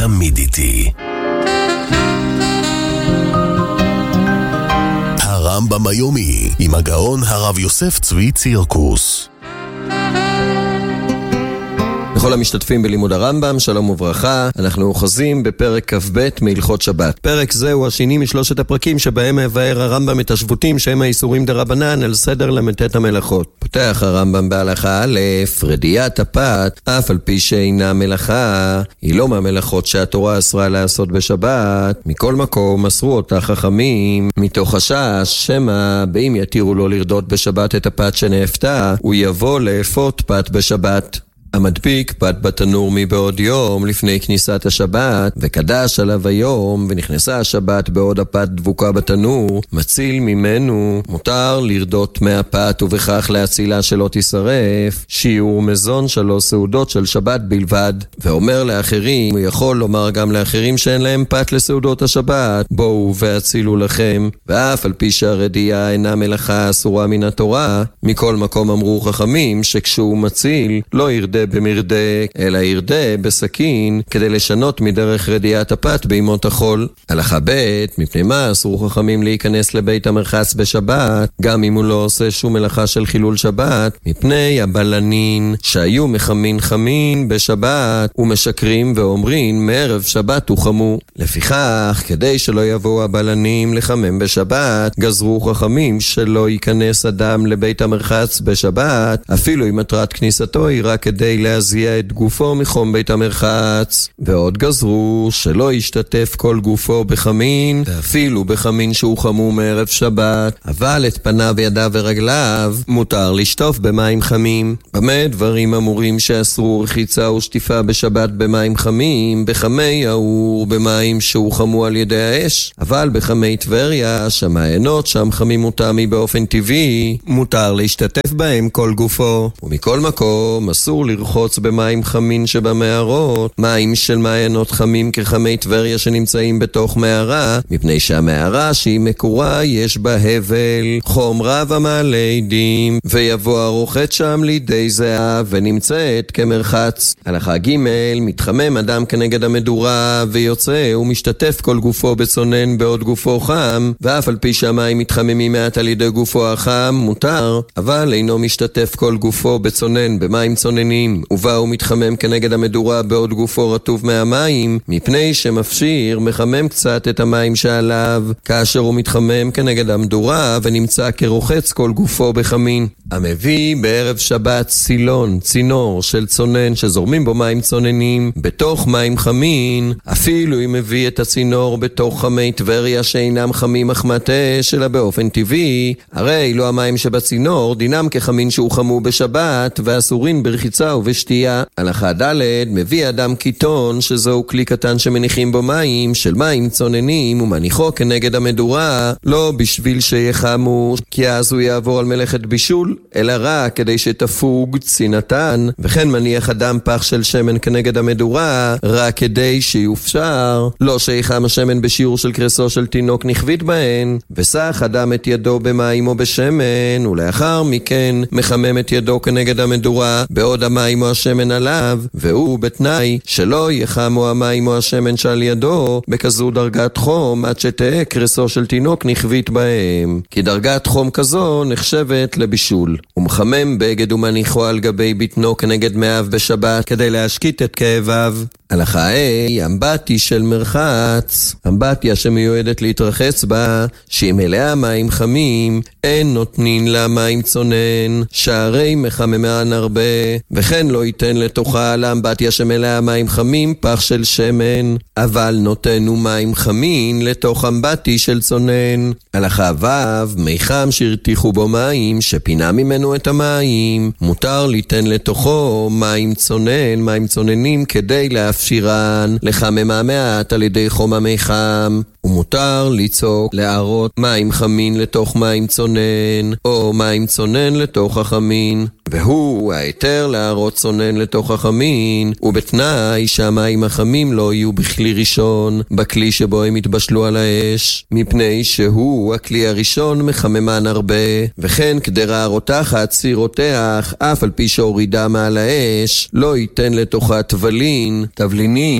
תמיד איתי. הרמב"ם היומי עם הגאון הרב יוסף צבי צירקוס. לכל המשתתפים בלימוד הרמב"ם, שלום וברכה. אנחנו אוחזים בפרק כ"ב מהלכות שבת. פרק זה הוא השני משלושת הפרקים שבהם מבאר הרמב"ם את השבותים שהם האיסורים דרבנן על סדר ל"ט המלאכות. פותח הרמב"ם בהלכה א', רדיית הפת, אף על פי שאינה מלאכה, היא לא מהמלאכות שהתורה אסרה לעשות בשבת. מכל מקום מסרו אותה חכמים מתוך חשש שמא באם יתירו לו לרדות בשבת את הפת שנאפתה, הוא יבוא לאפות פת בשבת. המדביק פת בתנור מבעוד יום לפני כניסת השבת, וקדש עליו היום, ונכנסה השבת בעוד הפת דבוקה בתנור, מציל ממנו, מותר לרדות מהפת ובכך להצילה שלא תשרף, שיעור מזון 3 סעודות של שבת בלבד. ואומר לאחרים, הוא יכול לומר גם לאחרים שאין להם פת לסעודות השבת, בואו והצילו לכם. ואף על פי שהרדייה אינה מלאכה אסורה מן התורה, מכל מקום אמרו חכמים שכשהוא מציל לא ירדה במרדה, אלא ירדה בסכין, כדי לשנות מדרך רדיית הפת בימות החול. הלכה ב', מפני מה אסרו חכמים להיכנס לבית המרחץ בשבת, גם אם הוא לא עושה שום מלאכה של חילול שבת? מפני הבלנין, שהיו מחמין חמין בשבת, ומשקרים ואומרים מערב שבת הוא חמו. לפיכך, כדי שלא יבואו הבלנים לחמם בשבת, גזרו חכמים שלא ייכנס אדם לבית המרחץ בשבת, אפילו אם מטרת כניסתו היא רק כדי להזיע את גופו מחום בית המרחץ. ועוד גזרו שלא ישתתף כל גופו בחמין, ואפילו בחמין שהוא חמום מערב שבת, אבל את פניו, ידיו ורגליו מותר לשטוף במים חמים. במה דברים אמורים שאסרו רחיצה ושטיפה בשבת במים חמים? בחמי האור, במים שהוא חמו על ידי האש. אבל בחמי טבריה, שמעיינות שם חמים אותמי באופן טבעי, מותר להשתתף בהם כל גופו. ומכל מקום אסור לרחוץ במים חמים שבמערות, מים של מעיינות חמים כחמי טבריה שנמצאים בתוך מערה, מפני שהמערה שהיא מקורה יש בה הבל, חום רב המעלה עדים, ויבוא הרוחץ שם לידי זהה ונמצאת כמרחץ. הלכה ג', מתחמם אדם כנגד המדורה ויוצא ומשתתף כל גופו בצונן בעוד גופו חם, ואף על פי שהמים מתחממים מעט על ידי גופו החם מותר, אבל אינו משתתף כל גופו בצונן במים צוננים, ובא הוא מתחמם כנגד המדורה בעוד גופו רטוב מהמים, מפני שמפשיר מחמם קצת את המים שעליו, כאשר הוא מתחמם כנגד המדורה ונמצא כרוחץ כל גופו בחמין. המביא בערב שבת סילון, צינור של צונן שזורמים בו מים צוננים בתוך מים חמין, אפילו אם מביא את הצינור בתוך חמי טבריה שאינם חמים מחמת אש אלא באופן טבעי, הרי לא המים שבצינור דינם כחמין שהוא חמו בשבת ואסורין ברחיצה ובשתייה. הלכה ד', מביא אדם קיטון, שזהו כלי קטן שמניחים בו מים של מים צוננים, ומניחו כנגד המדורה, לא בשביל שיחמו, כי אז הוא יעבור על מלאכת בישול, אלא רק כדי שתפוג צינתן. וכן מניח אדם פח של שמן כנגד המדורה, רק כדי שיופשר, לא שיחם השמן בשיעור של קרסו של תינוק נכבית בהן. וסח אדם את ידו במים או בשמן, ולאחר מכן מחמם את ידו כנגד המדורה בעוד המים או השמן עליו, והוא בתנאי שלא יחמו המים או השמן שעל ידו בכזו דרגת חום עד שתהיה קרסו של תינוק נכבית בהם, כי דרגת חום כזו נחשבת לבישול. הוא מחמם בגד ומניחו על גבי בטנו כנגד מאיו בשבת כדי להשקיט את כאביו. הלכה ה', אמבטי של מרחץ, אמבטיה שמיועדת להתרחץ בה, שהיא מלאה מים חמים, אין נותנין לה מים צונן, שהרי מחממן הרבה, וכן לא ייתן לתוכה לאמבטיה שמלאה מים חמים פח של שמן, אבל נותנו מים חמים לתוך אמבטי של צונן. הלכה ו', מי חם שהרתיחו בו מים, שפינה ממנו את המים, מותר ליתן לתוכו מים צונן, מים צוננים כדי להפשירן, לחממה מעט על ידי חום המי חם. ומותר ליצוק, להערות מים חמין לתוך מים צונן, או מים צונן לתוך החמין. והוא ההיתר להערות צונן לתוך החמין, ובתנאי שהמים החמים לא יהיו בכלי ראשון, בכלי שבו הם התבשלו על האש, מפני שהוא הכלי הראשון מחממן הרבה. וכן קדרה רותחת סיר רותח, אף על פי שהורידה מעל האש, לא ייתן לתוכה תבלינים,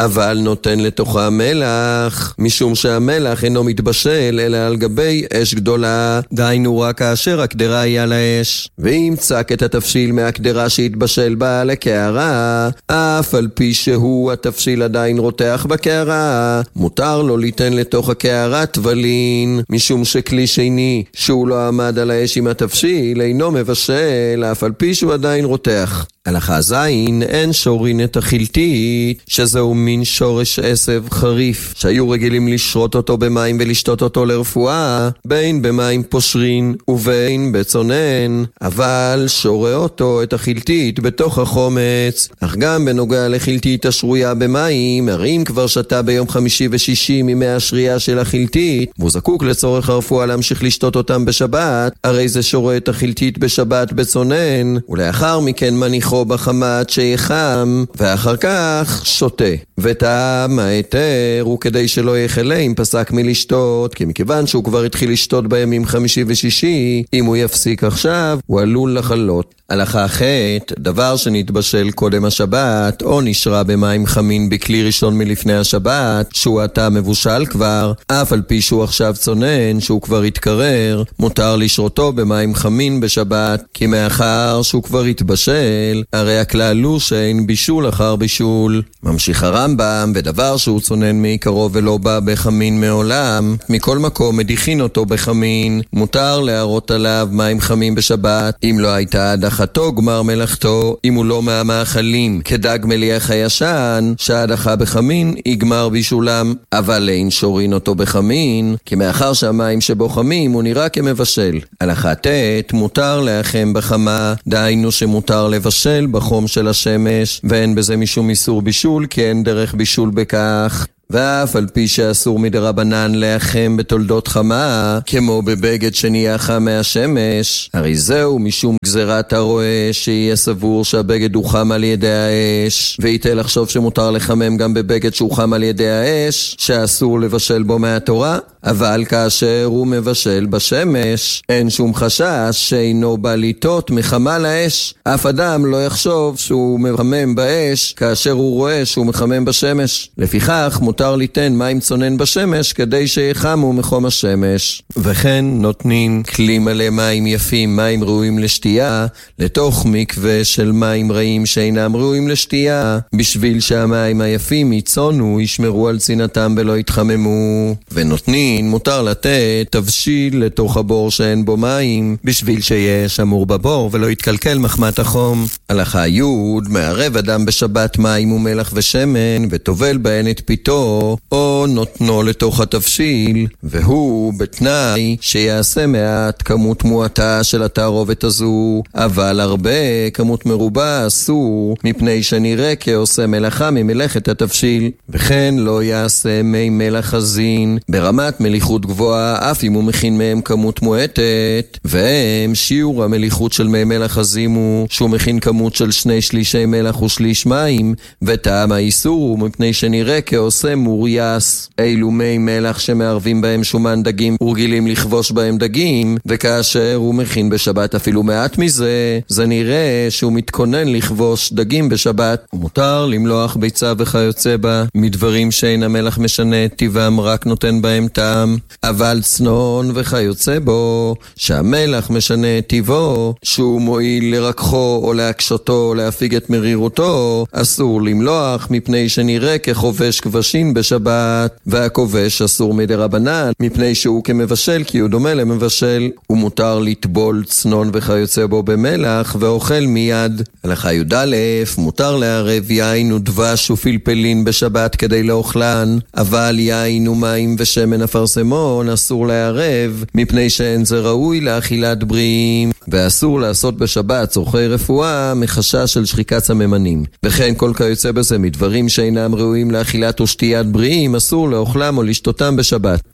אבל נותן לתוכה מלח, משום שהמלח אינו מתבשל אלא על גבי אש גדולה, דהיינו רק כאשר הקדרה היא על האש. ואם צק את התבשיל מהקדרה שהתבשל בה לקערה, אף על פי שהוא התבשיל עדיין רותח בקערה, מותר לו ליתן לתוך הקערה טבלין, משום שכלי שני שהוא לא עמד על האש עם התבשיל אינו מבשל, אף על פי שהוא עדיין רותח. הלכה זין, אין שורין את החילטית, שזהו מין שורש עשב חריף, שהיו רגילים לשרות אותו במים ולשתות אותו לרפואה, בין במים פושרין ובין בצונן, אבל שורה אותו את החילטית בתוך החומץ. אך גם בנוגע לחילטית השרויה במים, הרי אם כבר שתה ביום חמישי ושישי ממי השרייה של החילטית, והוא זקוק לצורך הרפואה להמשיך לשתות אותם בשבת, הרי זה שורה את החילטית בשבת בצונן, ולאחר מכן מניחו בחמת שיחם, ואחר כך שותה. וטעם ההיתר הוא כדי שלא יחלה אם פסק מלשתות, כי מכיוון שהוא כבר התחיל לשתות בימים חמישי ושישי, אם הוא יפסיק עכשיו, הוא עלול לחלות. הלכה ח', דבר שנתבשל קודם השבת, או נשרה במים חמין בכלי ראשון מלפני השבת, שהוא עתה מבושל כבר, אף על פי שהוא עכשיו צונן, שהוא כבר התקרר, מותר לשרותו במים חמין בשבת, כי מאחר שהוא כבר התבשל, הרי הכלל הוא שאין בישול אחר בישול. ממשיך הרמב"ם, ודבר שהוא צונן מעיקרו ולא בא בחמין מעולם, מכל מקום מדיחין אותו בחמין, מותר להרות עליו מים חמים בשבת, אם לא הייתה הדחתו גמר מלאכתו, אם הוא לא מהמאכלים כדג מליח הישן, שההדחה בחמין יגמר בישולם, אבל אין שורין אותו בחמין, כי מאחר שהמים שבו חמים הוא נראה כמבשל. הלכה ט', מותר להחם בחמה, דהיינו שמותר לבשל בחום של השמש, ואין בזה משום איסור בישול, כי אין דרך בישול בכך. ואף על פי שאסור מדרבנן להחם בתולדות חמה, כמו בבגד שנהיה חם מהשמש, הרי זהו משום גזירת הרועה שיהיה סבור שהבגד הוא חם על ידי האש, ויתה לחשוב שמותר לחמם גם בבגד שהוא חם על ידי האש, שאסור לבשל בו מהתורה, אבל כאשר הוא מבשל בשמש, אין שום חשש שאינו בא ליטות מחמה לאש. אף אדם לא יחשוב שהוא מחמם באש כאשר הוא רואה שהוא מחמם בשמש. לפיכך מותר ליתן מים צונן בשמש כדי שיחמו מחום השמש. וכן נותנים כלי מלא מים יפים, מים ראויים לשתייה, לתוך מקווה של מים רעים שאינם ראויים לשתייה, בשביל שהמים היפים יצונו, ישמרו על צינתם ולא יתחממו. ונותנים מותר לתת תבשיל לתוך הבור שאין בו מים, בשביל שיהיה שמור בבור ולא יתקלקל מחמת החום. הלכה י', מערב אדם בשבת מים ומלח ושמן, וטובל בהן את פיתו, או נותנו לתוך התבשיל, והוא בתנאי שיעשה מעט כמות מועטה של התערובת הזו, אבל הרבה כמות מרובה אסור, מפני שנראה כעושה מלאכה ממלאכת התבשיל. וכן לא יעשה מי מלח חזין ברמת מליחות גבוהה, אף אם הוא מכין מהם כמות מועטת, והם שיעור המליחות של מי מלח חזים הוא שהוא מכין כמות של 2/3 מלח ושליש מים, וטעם האיסור הוא מפני שנראה כעושה מורייס. אילו מי מלח שמערבים בהם שומן דגים ורגילים לכבוש בהם דגים, וכאשר הוא מכין בשבת אפילו מעט מזה, זה נראה שהוא מתכונן לכבוש דגים בשבת. ומותר למלוח ביצה וכיוצא בה מדברים שאין המלח משנה את טבעם, רק נותן בהם טעם. אבל צנון וכיוצא בו שהמלח משנה את טבעו, שהוא מועיל לרקחו או להקשותו או להפיג את מרירותו, אסור למלוח מפני שנראה כחובש כבשין בשבת, והכובש אסור מדרבנן מפני שהוא כמבשל, כי הוא דומה למבשל. ומותר לטבול צנון וכיוצא בו במלח ואוכל מיד. הלכה י"א, מותר לערב יין ודבש ופלפלין בשבת כדי לאוכלן, אבל יין ומים ושמן אפרסמון אסור לערב מפני שאין זה ראוי לאכילת בריאים, ואסור לעשות בשבת צורכי רפואה מחשש של שחיקת סממנים. וכן כל כיוצא בזה מדברים שאינם ראויים לאכילת ושתיית בריאים אסור לאוכלם או לשתותם בשבת.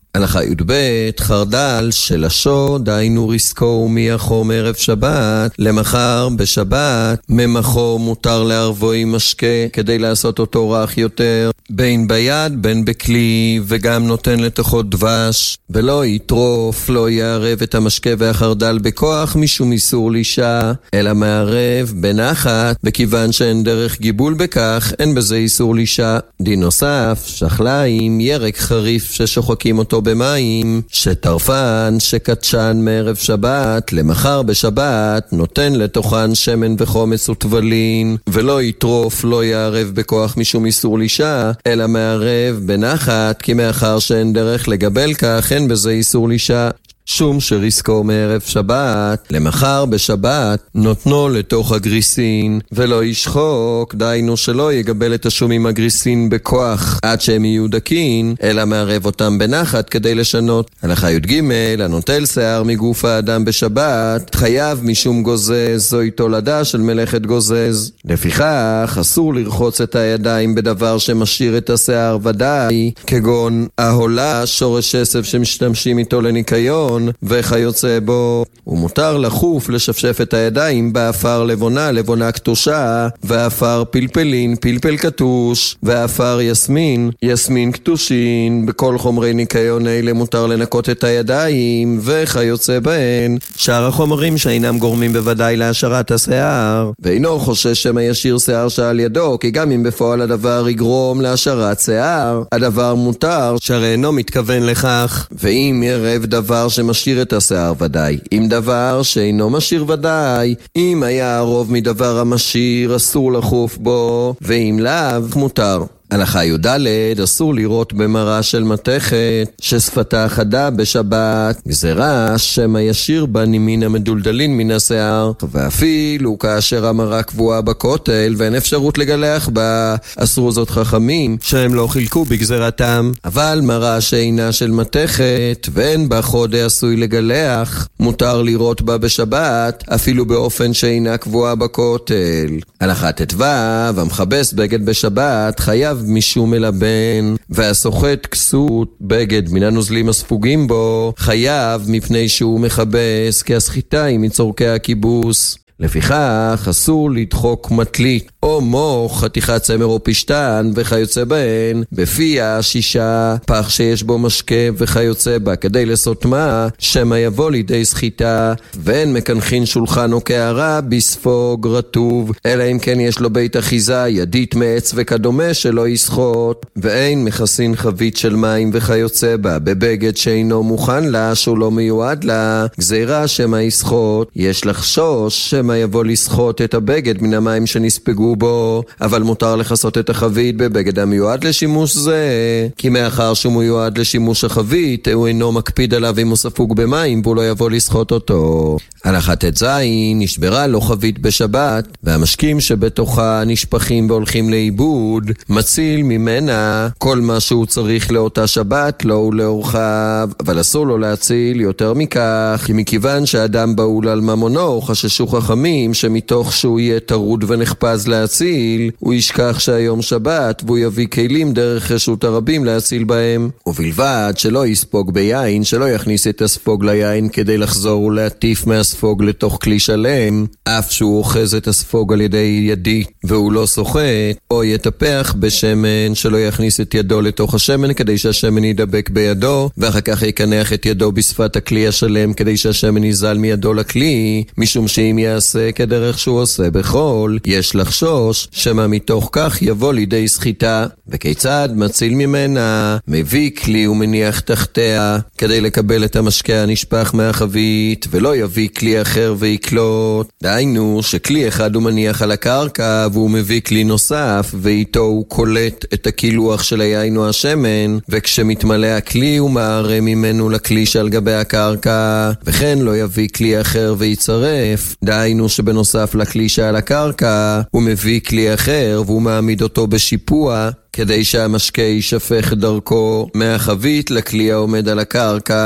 הלכה י"ב, חרדל שלשו דהיינו ריסקו מיחו מערב שבת למחר בשבת, ממחו מותר לערבו עם משקה כדי לעשות אותו רך יותר, בין ביד בין בכלי, וגם נותן לתוכו דבש, ולא יטרוף, לא יערב את המשקה והחרדל בכוח משום איסור לישה, אלא מערב בנחת, וכיוון שאין דרך גיבול בכך, אין בזה איסור לישה. דין נוסף, שחליים, ירק חריף ששוחקים אותו במים, שטרפן, שקדשן מערב שבת, למחר בשבת, נותן לתוכן שמן וחומץ וטבלין, ולא יטרוף, לא יערב בכוח משום איסור לישה, אלא מערב בנחת, כי מאחר שאין דרך לגבל כך, אין בזה איסור לישה. שום שריסקו מערב שבת למחר בשבת נותנו לתוך הגריסין, ולא ישחוק, דיינו שלא יגבל את השומים הגריסין בכוח עד שהם יהיו דקין, אלא מערב אותם בנחת כדי לשנות. הלכה י"ג, הנוטל שיער מגוף האדם בשבת חייב משום גוזז, זוהי תולדה של מלאכת גוזז. לפיכך אסור לרחוץ את הידיים בדבר שמשאיר את השיער ודאי, כגון ההולה, שורש עשב שמשתמשים איתו לניקיון וכיוצא בו. ומותר לחוף לשפשף את הידיים באפר לבונה, לבונה קטושה, ואפר פלפלין, פלפל קטוש, ואפר יסמין, יסמין קטושין. בכל חומרי ניקיון אלה מותר לנקות את הידיים וכיוצא בהן. שאר החומרים שאינם גורמים בוודאי להשארת השיער, ואינו חושש שמא ישאיר שיער שעל ידו, כי גם אם בפועל הדבר יגרום להשארת שיער, הדבר מותר שהרי אינו מתכוון לכך. ואם ירב דבר שמשאיר את השיער ודאי, אם דבר שאינו משאיר ודאי, אם היה הרוב מדבר המשאיר אסור לחוף בו, ואם לאו מותר. הלכה י"ד, אסור לראות במראה של מתכת ששפתה חדה בשבת, גזרה שמא ישיר בה נימין המדולדלין מן השיער, ואפילו כאשר המראה קבועה בכותל ואין אפשרות לגלח בה, אסרו זאת חכמים שהם לא חילקו בגזרתם. אבל מראה שאינה של מתכת ואין בה חודה עשוי לגלח, מותר לראות בה בשבת אפילו באופן שאינה קבועה בכותל. הלכה ט"ו, המכבס בגד בשבת חייב משום מלבן, והסוחט כסות בגד מן הנוזלים הספוגים בו חייב מפני שהוא מכבס, כי הסחיטה היא מצורכי הכיבוס. לפיכך אסור לדחוק מטלית או מוח, חתיכת צמר או פשטן וכיוצא בהן בפיה שישה, פח שיש בו משקה וכיוצא בה, כדי לסותמה שמא יבוא לידי סחיטה. ואין מקנחין שולחן או קערה בספוג רטוב, אלא אם כן יש לו בית אחיזה, ידית מעץ וכדומה שלא יסחוט. ואין מכסין חבית של מים וכיוצא בה בבגד שאינו מוכן לה, שהוא לא מיועד לה, גזירה שמא יסחוט. יש לחשוש שמא יבוא לסחוט את הבגד מן המים שנספגו בו, אבל מותר לחסות את החבית בבגד המיועד לשימוש זה, כי מאחר שהוא מיועד לשימוש החבית, הוא אינו מקפיד עליו אם הוא ספוג במים, והוא לא יבוא לסחוט אותו. הלכה ט"ז, נשברה לו חבית בשבת, והמשקים שבתוכה נשפכים והולכים לאיבוד, מציל ממנה כל מה שהוא צריך לאותה שבת, לא ולאורחיו, אבל אסור לו להציל יותר מכך, כי מכיוון שאדם באול על ממונו, חששו חכמים שמתוך שהוא יהיה טרוד ונחפז להציל, הוא ישכח שהיום שבת, והוא יביא כלים דרך רשות הרבים להציל בהם. ובלבד שלא יספוג ביין, שלא יכניס את הספוג ליין כדי לחזור ולהטיף מהספוג לתוך כלי שלם, אף שהוא אוחז את הספוג על ידי ידית והוא לא סוחט, או יטפח בשמן, שלא יכניס את ידו לתוך השמן כדי שהשמן ידבק בידו, ואחר כך יקנח את ידו בשפת הכלי השלם כדי שהשמן יזל מידו לכלי, משום שאם יעשה כדרך שהוא עושה בכל, יש לחשוש שמא מתוך כך יבוא לידי סחיטה. וכיצד מציל ממנה? מביא כלי ומניח תחתיה כדי לקבל את המשקה הנשפך מהחבית, ולא יביא כלי אחר ויקלוט. דהיינו שכלי אחד הוא מניח על הקרקע והוא מביא כלי נוסף, ואיתו הוא קולט את הקילוח של היין או השמן, וכשמתמלא הכלי הוא מערה ממנו לכלי שעל גבי הקרקע, וכן לא יביא כלי אחר ויצרף. דהיינו שבנוסף לכלי שעל הקרקע הוא מביא כלי אחר והוא מעמיד אותו בשיפוע כדי שהמשקה יישפך דרכו מהחבית לכלי העומד על הקרקע.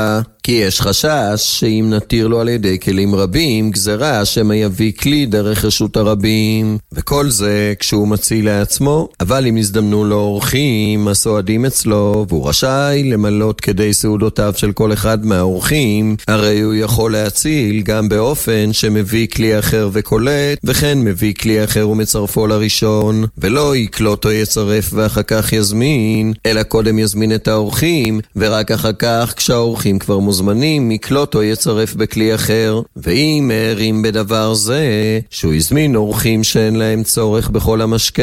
כי יש חשש שאם נתיר לו על ידי כלים רבים, גזרה שמא יביא כלי דרך רשות הרבים. וכל זה כשהוא מציל לעצמו, אבל אם הזדמנו לו אורחים הסועדים אצלו, והוא רשאי למלות כדי סעודותיו של כל אחד מהאורחים, הרי הוא יכול להציל גם באופן שמביא כלי אחר וקולט, וכן מביא כלי אחר ומצרפו לראשון, ולא יקלוט או יצרף ואחר כך יזמין, אלא קודם יזמין את האורחים, ורק אחר כך כשהאורחים כבר מוזמנים, יקלוט או יצרף בכלי אחר. ואם מערים בדבר זה, שהוא יזמין אורחים שאין להם צורך בכל המשקה,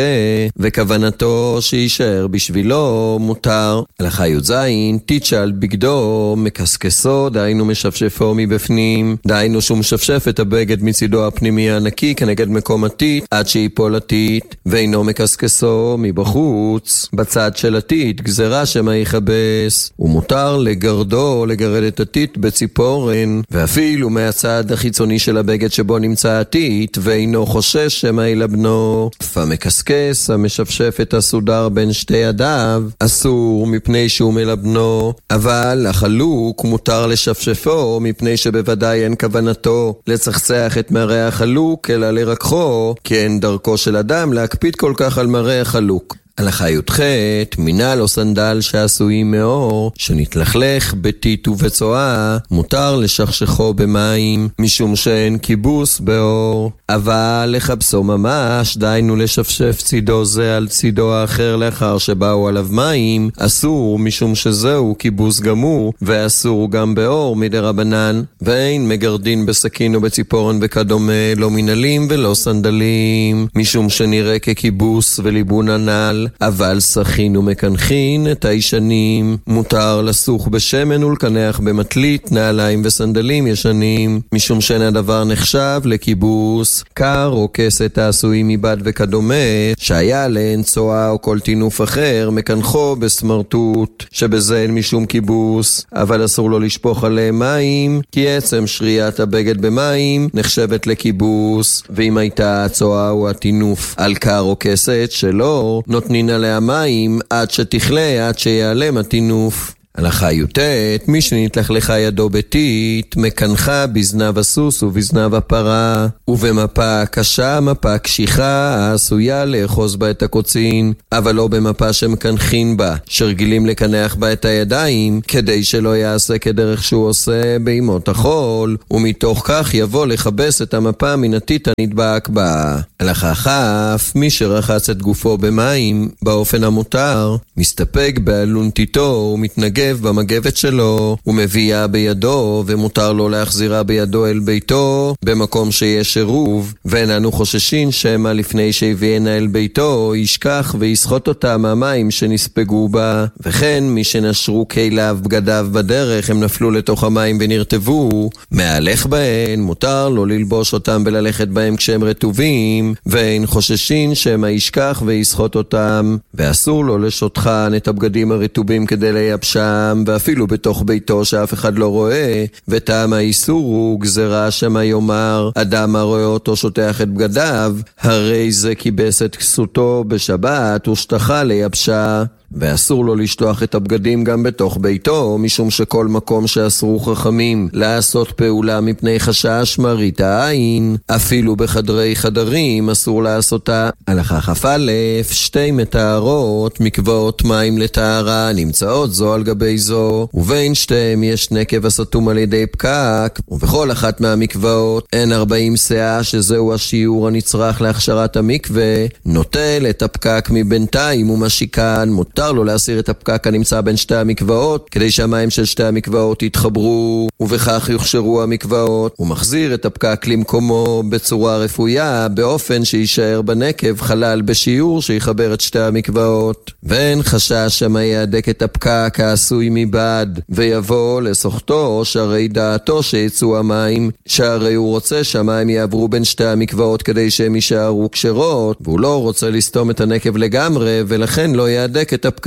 וכוונתו שישאר בשבילו, מותר. הלכה י"ז, תיצ'ל בגדו, מקסקסו, דהיינו משפשפו מבפנים, דהיינו שהוא משפשף את הבגד מצידו הפנימי הנקי כנגד מקום הטיט, עד שיפול הטיט, ואינו מקסקסו מבחוץ, בצד של הטיט, גזרה שמא יכבס, ומותר לגרדו, לגרד את הטיט בציפורן, ואפילו מהצד החיצוני של הבגד שבו נמצא הטיט, ואינו חושש שמא ילבנו. המקסקס, המשפשף את הסודר בין שתי ידיו, אסור מפני שהוא מלבנו, אבל החלוק מותר לשפשפו, מפני שבוודאי אין כוונתו לצחצח את מראה החלוק, אלא לרקחו, כי אין דרכו של אדם להקפיד כל כך על מראה החלוק. הלכה י"ח, מנהל או סנדל שעשויים מאור, שנתלכלך בטיט ובצועה, מותר לשכשכו במים, משום שאין כיבוס באור. אבל לחפשו ממש, דיינו לשפשף צידו זה על צידו האחר לאחר שבאו עליו מים, אסור, משום שזהו כיבוס גמור, ואסור גם באור מדרבנן. ואין מגרדין בסכין או בציפורן וכדומה, לא מנהלים ולא סנדלים, משום שנראה ככיבוס וליבון הנעל. אבל סכין ומקנחין את הישנים. מותר לסוך בשמן ולקנח במטלית, נעליים וסנדלים ישנים, משום שאין הדבר נחשב לכיבוס. קר או כסת העשויים מבד וכדומה, שהיה להן צועה או כל תינוף אחר, מקנחו בסמרטוט, שבזה אין משום כיבוס, אבל אסור לו לשפוך עליהם מים, כי עצם שריית הבגד במים נחשבת לכיבוס. ואם הייתה הצועה או התינוף על קר או כסת שלא, נותנים עליה מים עד שתכלה, עד שיעלם התינוף. הלכה י"ט, מי שנתלכלכה ידו בטיט, מקנחה בזנב הסוס ובזנב הפרה, ובמפה קשה, מפה קשיחה, העשויה לאחוז בה את הקוצין, אבל לא במפה שמקנחין בה, שרגילים לקנח בה את הידיים, כדי שלא יעשה כדרך שהוא עושה בימות החול, ומתוך כך יבוא לחבס את המפה מן הטיט הנדבק בה. הלכה כ', מי שרחץ את גופו במים באופן המותר, מסתפק בעלון טיטו ומתנגד במגבת שלו, ומביאה בידו, ומותר לו להחזירה בידו אל ביתו, במקום שיש עירוב, ואיננו חוששים שמא לפני שהביאנה אל ביתו, ישכח ויסחוט אותה מהמים שנספגו בה. וכן מי שנשרו כליו בגדיו בדרך, הם נפלו לתוך המים ונרטבו, מהלך בהן, מותר לו ללבוש אותם וללכת בהם כשהם רטובים, ואין חוששים שמא ישכח ויסחוט אותם. ואסור לו לשותחן את הבגדים הרטובים כדי לייבשם, ואפילו בתוך ביתו שאף אחד לא רואה, וטעם האיסור הוא גזרה שמא יאמר אדם הרואה אותו שוטח את בגדיו, הרי זה כיבס את כסותו בשבת ושטחה לייבשה. ואסור לו לשטוח את הבגדים גם בתוך ביתו, משום שכל מקום שאסרו חכמים לעשות פעולה מפני חשש מראית העין, אפילו בחדרי חדרים אסור לעשותה. הלכה כ"א, שתי מטהרות מקוואות מים לטהרה נמצאות זו על גבי זו, ובין שתיהם יש נקב הסתום על ידי פקק, ובכל אחת מהמקוואות אין 40 שאה, שזהו השיעור הנצרך להכשרת המקווה, נוטל את הפקק מבינתיים ומשיקן. מותר לו להסיר את הפקק הנמצא בין שתי המקוואות, כדי שהמים של שתי המקוואות יתחברו, ובכך יוכשרו המקוואות. הוא מחזיר את הפקק למקומו בצורה רפויה, באופן שישאר בנקב חלל בשיעור שיחבר את שתי המקוואות. ואין חשש שמא יהדק את הפקק העשוי מבד, ויבוא לסוחתו, שהרי דעתו שיצאו המים, שהרי הוא רוצה שהמים יעברו בין שתי המקוואות כדי שהם יישארו כשרות, והוא לא רוצה לסתום את הנקב לגמרי, ולכן לא יהדק את הפקק.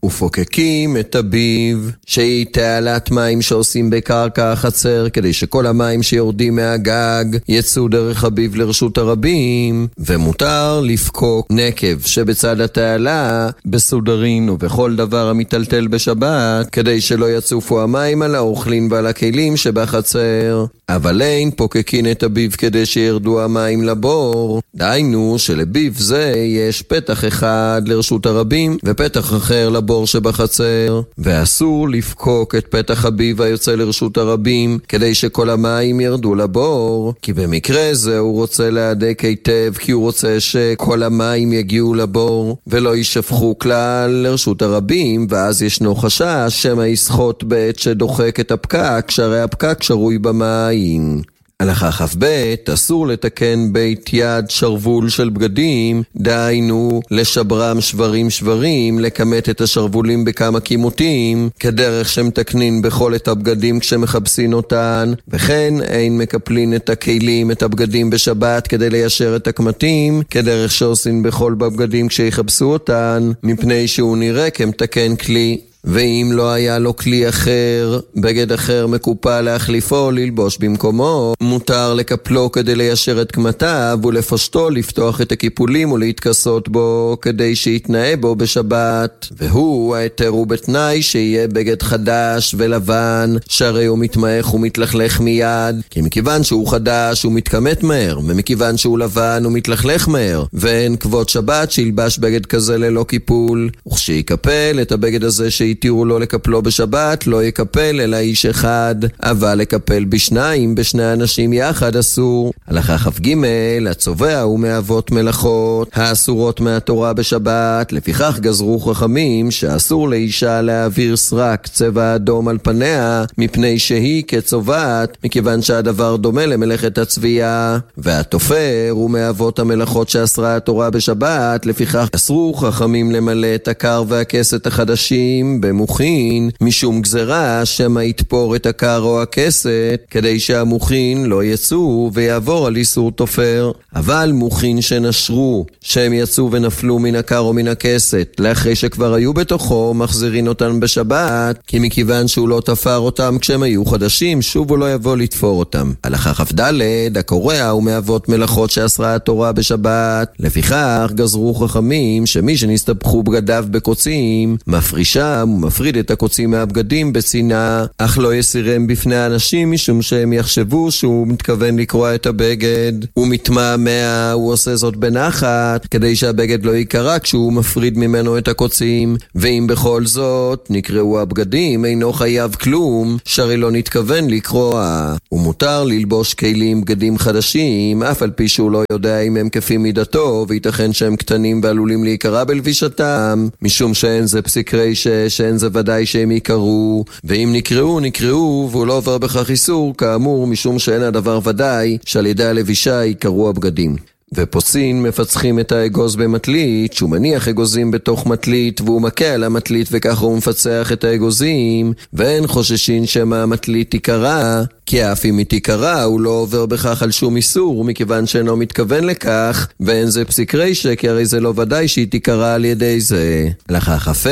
ופוקקים את הביב, שהיא תעלת מים שעושים בקרקע החצר, כדי שכל המים שיורדים מהגג יצאו דרך הביב לרשות הרבים. ומותר לפקוק נקב שבצד התעלה בסודרין ובכל דבר המטלטל בשבת, כדי שלא יצופו המים על האוכלין ועל הכלים שבחצר. אבל אין פוקקין את הביב כדי שירדו המים לבור. דהיינו שלביב זה יש פתח אחד לרשות הרבים ופתח אחר לבור שבחצר, ואסור לפקוק את פתח הביב היוצא לרשות הרבים כדי שכל המים ירדו לבור, כי במקרה זה הוא רוצה להדק היטב, כי הוא רוצה שכל המים יגיעו לבור ולא יישפכו כלל לרשות הרבים, ואז ישנו חשש שמא יסחוט בעת שדוחק את הפקק, שהרי הפקק שרוי במים. הלכה כ"ב, אסור לתקן בית יד שרבול של בגדים, דהיינו לשברם שברים, לכמת את השרבולים בכמה כימותים, כדרך שמתקנין בכל את הבגדים כשמחפשים אותן, וכן אין מקפלין את הכלים, את הבגדים בשבת כדי ליישר את הכמתים, כדרך שעושים בכל בבגדים כשיחפשו אותן, מפני שהוא נראה כמתקן כלי. ואם לא היה לו כלי אחר, בגד אחר מקופל להחליפו, ללבוש במקומו, מותר לקפלו כדי ליישר את כמתיו, ולפשטו לפתוח את הקיפולים ולהתכסות בו, כדי שיתנאה בו בשבת. והוא, ההיתר הוא בתנאי שיהיה בגד חדש ולבן, שהרי הוא מתמח ומתלכלך מיד, כי מכיוון שהוא חדש הוא מתכמת מהר, ומכיוון שהוא לבן הוא מתלכלך מהר, ואין כבוד שבת שילבש בגד כזה ללא קיפול. וכשיקפל את הבגד הזה יתירו לו לקפלו בשבת, לא יקפל אלא איש אחד, אבל לקפל בשניים, בשני אנשים יחד אסור. הלכה כ"ג, הצובע הוא מאבות מלאכות האסורות מהתורה בשבת, לפיכך גזרו חכמים שאסור לאישה להעביר סרק צבע אדום על פניה, מפני שהיא כצובעת, מכיוון שהדבר דומה למלאכת הצביעה. והתופר הוא מאבות המלאכות שאסרה התורה בשבת, לפיכך אסרו חכמים למלא את הקר והכסת החדשים במוכין, משום גזרה שמא יתפור את הקר או הכסת, כדי שהמוכין לא יצאו ויעבור על איסור תופר. אבל מוכין שנשרו, שהם יצאו ונפלו מן הקר או מן הכסת, לאחרי שכבר היו בתוכו, מחזירין אותם בשבת, כי מכיוון שהוא לא תפר אותם כשהם היו חדשים, שוב הוא לא יבוא לתפור אותם. הלכה כ"ד, הקורע הוא מאבות מלאכות שאסרה התורה בשבת, לפיכך גזרו חכמים שמי שנסתבכו בגדיו בקוצים, מפרישם ומפריד את הקוצים מהבגדים בצינה, אך לא יסירם בפני האנשים, משום שהם יחשבו שהוא מתכוון לקרוע את הבגד. הוא מתמהמה, הוא עושה זאת בנחת, כדי שהבגד לא יקרע כשהוא מפריד ממנו את הקוצים. ואם בכל זאת נקראו הבגדים, אינו חייב כלום, שהרי לא נתכוון לקרוע. ומותר ללבוש כלים בגדים חדשים, אף על פי שהוא לא יודע אם הם כפי מידתו, וייתכן שהם קטנים ועלולים להיקרע בלבישתם, משום שאין זה פסיק שאין זה ודאי שהם יקראו, ואם נקראו, והוא לא עובר בכך איסור, כאמור, משום שאין הדבר ודאי שעל ידי הלבישה יקראו הבגדים. ופוסין מפצחים את האגוז במטלית, שהוא מניח אגוזים בתוך מטלית והוא מכה על המטלית, וככה הוא מפצח את האגוזים, ואין חוששין שמא המטלית תיקרע, כי אף אם היא תיקרע הוא לא עובר בכך על שום איסור, מכיוון שאינו מתכוון לכך, ואין זה פסיק רישה, כי הרי זה לא ודאי שהיא תיקרע על ידי זה. הלכה כ"ה,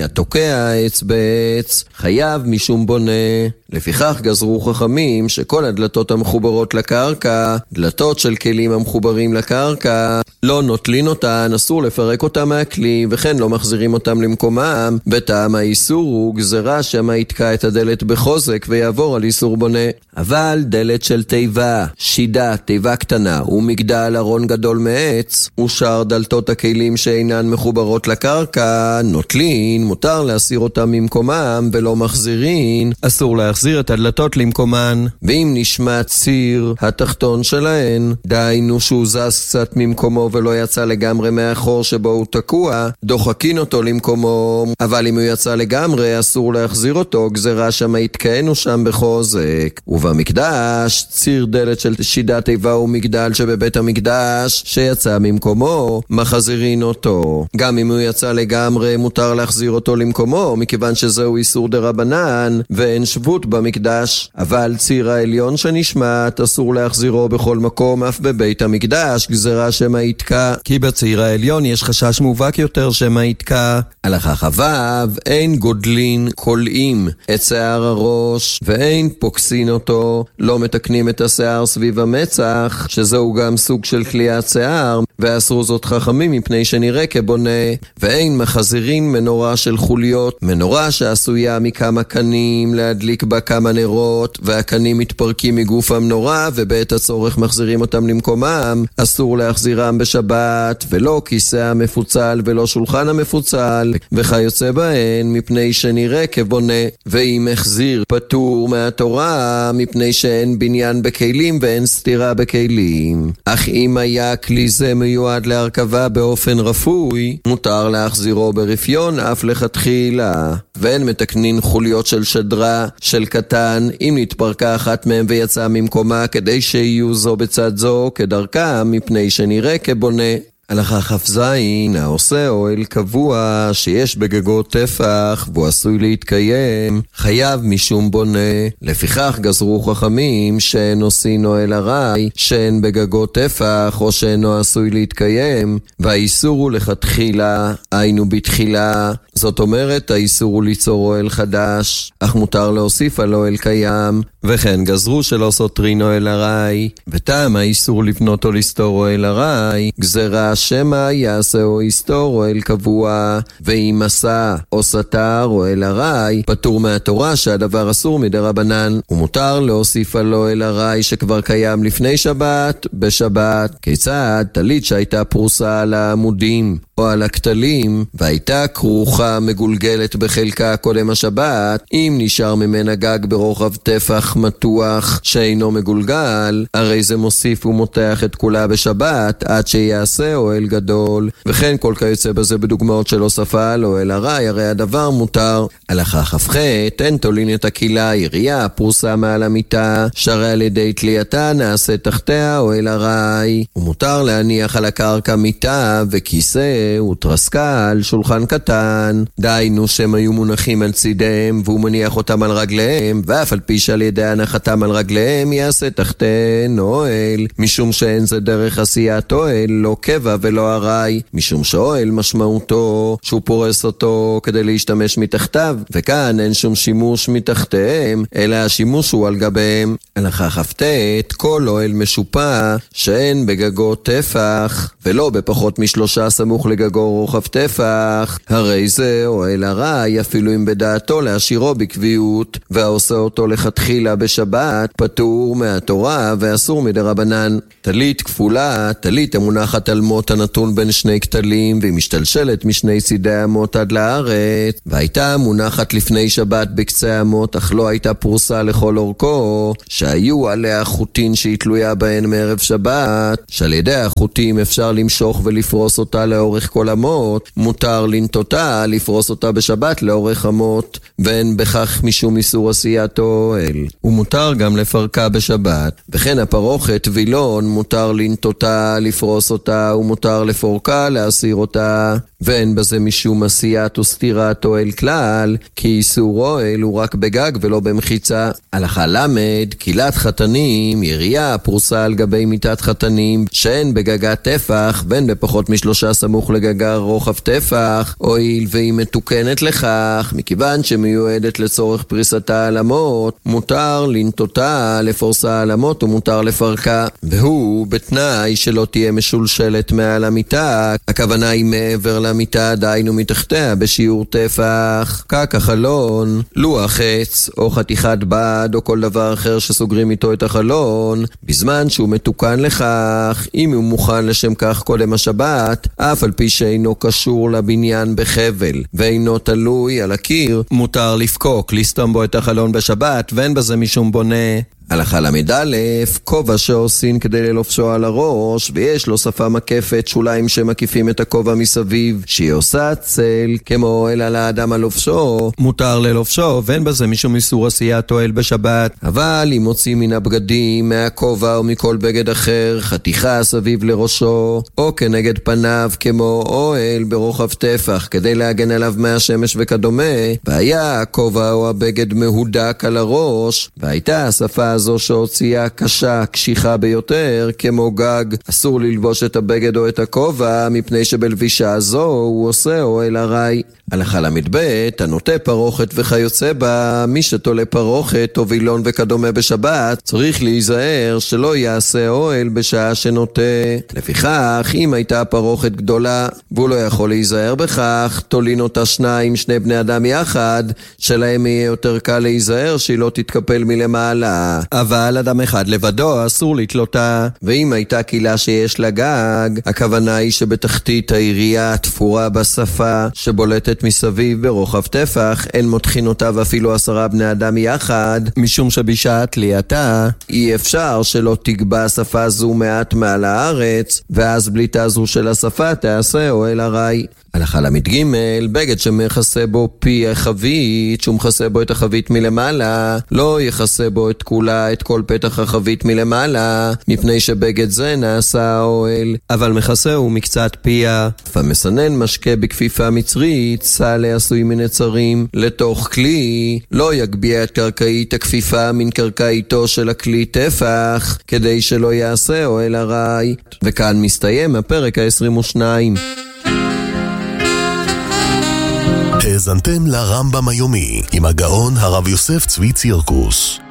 התוקע עץ בעץ חייב משום בונה, לפיכך גזרו חכמים שכל הדלתות המחוברות לקרקע, דלתות של כלים המחוברים לקרקע, לא נוטלין אותן, אסור לפרק אותם מהכלי, וכן לא מחזירים אותם למקומם, בטעם האיסור הוא גזרה שמא יתקע את הדלת בחוזק ויעבור על איסור בונה. אבל דלת של תיבה, שידה, תיבה קטנה, ומגדל ארון גדול מעץ, ושאר דלתות הכלים שאינן מחוברות לקרקע, נוטלין, מותר להסיר אותם ממקומם ולא מחזירין, אסור להחזיר את הדלתות למקומן. ואם נשמע ציר התחתון שלהן, דהיינו שהוא זז קצת ממקומו ולא יצא לגמרי מהחור שבו הוא תקוע, דוחקין אותו למקומו, אבל אם הוא יצא לגמרי אסור להחזיר אותו, גזרה שמה יתקענו שם בחוזק. ובמקדש, ציר דלת של שידת תיבה ומגדל שבבית המקדש שיצא ממקומו, מחזירין אותו. גם אם הוא יצא לגמרי מותר להחזיר אותו למקומו, מכיוון שזהו איסור דרבנן ואין שבות במקדש. אבל ציר העליון שנשמט אסור להחזירו בכל מקום, אף בבית המקדש, גזרה שמא יתקע, כי בציר העליון יש חשש מובהק יותר שמא יתקע, הלכה כ"ו, אין גודלין קולעים את שיער הראש, ואין פוקסין אותו, לא מתקנים את השיער סביב המצח, שזהו גם סוג של קליעת שיער, ואסרו זאת חכמים מפני שנראה כבונה, ואין מחזירין מנורה של חוליות, מנורה שעשויה מכמה קנים, להדליק בה כמה נרות, והקנים מתפרקים מגוף המנורה, ובעת הצורך מחזירים אותם למקומם, אסור להחזירם בשבת, ולא כיסא המפוצל ולא שולחן המפוצל, וכיוצא בהן מפני שנראה כבונה, ואם החזיר פטור מהתורה, מפני שאין בניין בכלים ואין סתירה בכלים. אך אם היה כלי זה מיועד להרכבה באופן רפוי, מותר להחזירו ברפיון אף לכתחילה. ואין מתקנין חוליות של שדרה של קטן, אם נתפרקה אחת מהם ויצאה ממקומה, כדי שיהיו זו בצד זו כדרכם, מפני שנראה כבונה. הלכה כ"ז, העושה אוהל קבוע שיש בגגו טפח והוא עשוי להתקיים, חייב משום בונה. לפיכך גזרו חכמים שאין עושין אוהל ארעי, שאין בגגו טפח או שאינו עשוי להתקיים, והאיסור הוא לכתחילה, היינו בתחילה. זאת אומרת, האיסור הוא ליצור אוהל חדש, אך מותר להוסיף על אוהל קיים. וכן גזרו שלא סותרין אוהל ארעי, וטעם האיסור לבנות או לסתור אוהל ארעי, גזרה שמא יעשה או יסתור אוהל קבוע, ואם עשה או סתר אוהל ארעי, פטור מהתורה שהדבר אסור מדרבנן, ומותר להוסיף על אוהל ארעי שכבר קיים לפני שבת, בשבת. כיצד? טלית שהייתה פרוסה על העמודים או על הכתלים, והייתה כרוכה מגולגלת בחלקה קודם השבת, אם נשאר ממנה גג ברוחב טפח מתוח שאינו מגולגל, הרי זה מוסיף ומותח את כולה בשבת, עד שיעשה אוהל גדול. וכן כל כיוצא בזה בדוגמאות של הוספה על אוהל ארעי, הרי הדבר מותר. הלכה כ"ח, אין תולין את הקילה, ירייה פרוסה מעל המיטה, שהרי על ידי תלייתה נעשה תחתיה אוהל ארעי, ומותר להניח על הקרקע מיטה וכיסא ותרסקה על שולחן קטן, דיינו שהם היו מונחים על צידיהם והוא מניח אותם על רגליהם, ואף על פי שעל ידי הנחתם על רגליהם יעשה תחתן אוהל, משום שאין זה דרך עשיית אוהל, לא קבע ולא ארעי, משום שאוהל משמעותו שהוא פורס אותו כדי להשתמש מתחתיו, וכאן אין שום שימוש מתחתיהם, אלא השימוש הוא על גביהם. הלכה כ"ט, כל אוהל משופע שאין בגגו טפח, ולא בפחות משלושה סמוך לגגו רוחב טפח, הרי זה אוהל ארעי, אפילו אם בדעתו להשאירו בקביעות, והעושה אותו לכתחילה בשבת, פטור מהתורה ואסור מדרבנן. טלית כפולה, טלית המונחת על מוט הנתון בין שני כתלים, והיא משתלשלת משני צידי המוט עד לארץ, והייתה מונחת לפני שבת בקצה המוט, אך לא הייתה פרוסה לכל אורכו, שהיו עליה חוטין שהיא תלויה בהן מערב שבת, שעל ידי החוטים אפשר למשוך ולפרוס אותה לאורך כל המוט, מותר לנטותה, לפרוס אותה בשבת לאורך המוט, ואין בכך משום איסור עשיית אוהל. ומותר גם לפרקה בשבת. וכן הפרוכת וילון, מותר לנטותה, לפרוס אותה, ומותר לפורקה, להסיר אותה. ואין בזה משום עשיית וסתירת אוהל כלל, כי איסור אוהל הוא רק בגג ולא במחיצה. הלכה למד, קהילת חתנים, ירייה פרוסה על גבי מיטת חתנים, שאין בגגה טפח, ואין בפחות משלושה סמוך לגגה רוחב טפח, הואיל והיא מתוקנת לכך, מכיוון שמיועדת לצורך פריסתה על המוט, מותר לנטותה, לפורסה על המוט, ומותר לפרקה. והוא בתנאי שלא תהיה משולשלת מעל המיטה, הכוונה היא מעבר למיטה, דיינו מתחתיה בשיעור טפח, קק החלון, לוח עץ או חתיכת בד או כל דבר אחר שסוגרים איתו את החלון, בזמן שהוא מתוקן לכך, אם הוא מוכן לשם כך קודם השבת, אף על פי שאינו קשור לבניין בחבל ואינו תלוי על הקיר, מותר לפקוק, לסתום בו את החלון בשבת, ואין בזה משום בונה. הלכה למד א', כובע שעושים כדי ללובשו על הראש, ויש לו שפה מקפת, שוליים שמקיפים את הכובע מסביב, שהיא עושה צל, כמו אל על האדם הלובשו, מותר ללובשו, ואין בזה משום איסור עשיית אוהל בשבת. אבל אם מוציא מן הבגדים, מהכובע או מכל בגד אחר, חתיכה סביב לראשו, או כנגד פניו, כמו אוהל ברוחב טפח, כדי להגן עליו מהשמש וכדומה, והיה הכובע או הבגד מהודק על הראש, והייתה השפה זו שהוציאה קשה, קשיחה ביותר, כמו גג. אסור ללבוש את הבגד או את הכובע, מפני שבלבישה זו הוא עושה אוהל ארעי. הלכה למדבט, הנוטה פרוכת וכיוצא בה, מי שתולה פרוכת או וילון וכדומה בשבת, צריך להיזהר שלא יעשה אוהל בשעה שנוטה. לפיכך, אם הייתה פרוכת גדולה, והוא לא יכול להיזהר בכך, תולין אותה שני בני אדם יחד, שלהם יהיה יותר קל להיזהר שהיא לא תתקפל מלמעלה. אבל אדם אחד לבדו אסור לתלותה, ואם הייתה קהילה שיש לה גג, הכוונה היא שבתחתית העירייה תפורה בשפה שבולטת מסביב ברוחב טפח, אין מותחין אותה ואפילו 10 בני אדם יחד, משום שבשעת תלייתה אי אפשר שלא תגבה השפה זו מעט מעל הארץ, ואז בליטה זו של השפה תעשה אוהל ארעי. הלכה למדג' בגד שמכסה בו פי החבית, שהוא מכסה בו את החבית מלמעלה, לא יכסה בו את כולה, את כל פתח החבית מלמעלה, מפני שבגד זה נעשה אוהל, אבל מכסה הוא מקצת פיה. ומסנן משקה בכפיפה מצרית, סל עשוי מנצרים, לתוך כלי, לא יגביע את קרקעית הכפיפה מן קרקעיתו של הכלי טפח, כדי שלא יעשה אוהל ארעי. וכאן מסתיים הפרק ה-22. האזנתם לרמב"ם היומי עם הגאון הרב יוסף צבי צירקוס.